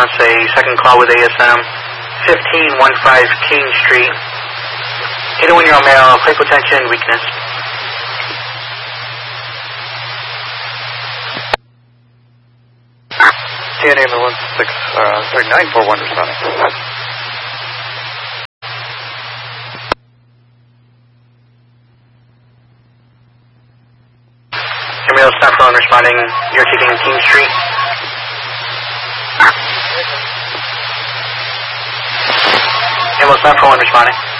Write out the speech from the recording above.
announce a second call with ASM 1515 King Street. 81-year-old male, hypotension, weakness. TNA 941 responding. Camille Snapphone responding, you're taking King Street. Camille Snapphone responding.